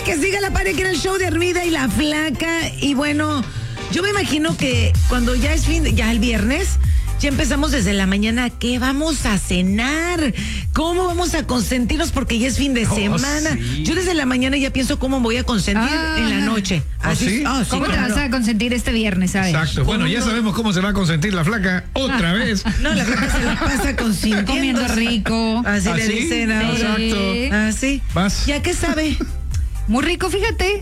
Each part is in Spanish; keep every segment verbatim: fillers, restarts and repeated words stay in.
que siga la pared que era el show de Hermida y la Flaca. Y bueno, yo me imagino que cuando ya es fin, ya el viernes, ya empezamos desde la mañana. ¿Qué vamos a cenar? ¿Cómo vamos a consentirnos? Porque ya es fin de Oh, semana. sí. Yo desde la mañana ya pienso cómo voy a consentir Ah. en la noche. ¿Oh, sí? oh, sí, ¿Cómo te claro. vas a consentir este viernes, sabes? Exacto. Bueno, ya sabemos cómo se va a consentir la Flaca otra vez. No, la Flaca se la pasa consintiendo. Comiendo rico. Así ¿Ah, le sí? dicen ahora. Exacto. Así. Vas. ¿Ya qué sabe? Muy rico, fíjate.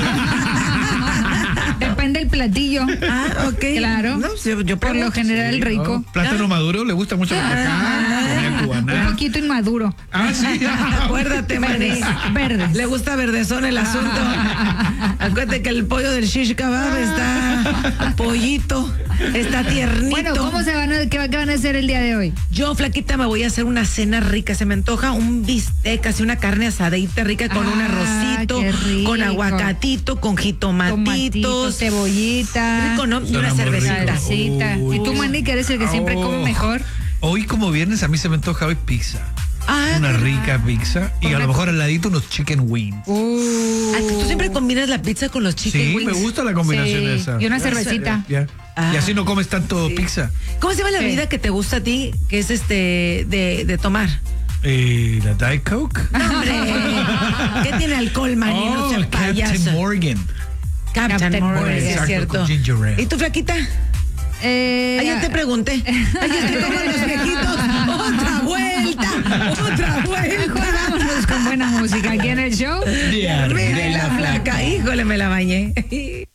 Depende del platillo. Ah, ok. Claro. No, sí, yo Por lo pregunto. general, rico. Oh, plátano maduro, le gusta mucho la Flaca. Comida Un cubana. poquito inmaduro. Ah, sí. Acuérdate, Manis. Verdes. Le gusta verdezón el asunto. Acuérdate que el pollo del shish kebab está pollito, está tiernito. Bueno, ¿cómo se van a, qué, qué van a hacer el día de hoy? Yo, Flaquita, me voy a hacer una cena rica. Se me antoja un bistec, así una carne asadita rica con un Ah, arrocito, qué rico. con aguacatito, con Tomatitos, jitomatitos. cebollita. Rico, ¿no? Y Suena una muy cervecita. rico. Salsita. Uy. Y tú, Manny, que eres el que siempre Oh. come mejor. Hoy como viernes a mí se me antoja hoy pizza. Ah, Una qué rica pizza y a Una lo mejor al ladito unos chicken wings. Uh, Ah, tú siempre combinas la pizza con los chicken Sí, wings. me gusta la combinación sí. esa. Y una cervecita. Ya. Ah. Y así no comes tanto Sí. pizza. ¿Cómo se llama la Sí. bebida que te gusta a ti, que es este de, de tomar? Eh, la Diet Coke. Hombre, ¿qué tiene alcohol, Manny? No Oh, seas Captain payaso. Morgan. Captain, Captain Morgan, Morgan. es Exacto, cierto. con ginger ale. ¿Y tú, Flaquita? eh, Ay, ya te pregunté. Ay, es que como los viejitos. Otra vuelta, otra vuelta. vámonos con buena música aquí en el show. De Hermida Mira y la la Flaca. Híjole, me la bañé.